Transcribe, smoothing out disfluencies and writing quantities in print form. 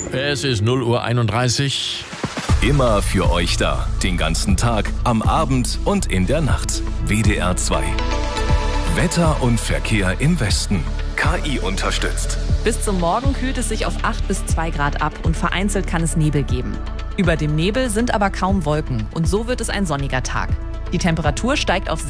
Es ist 0:31 Uhr. Immer für euch da. Den ganzen Tag, am Abend und in der Nacht. WDR 2. Wetter und Verkehr im Westen. KI unterstützt. Bis zum Morgen kühlt es sich auf 8 bis 2 Grad ab und vereinzelt kann es Nebel geben. Über dem Nebel sind aber kaum Wolken und so wird es ein sonniger Tag. Die Temperatur steigt auf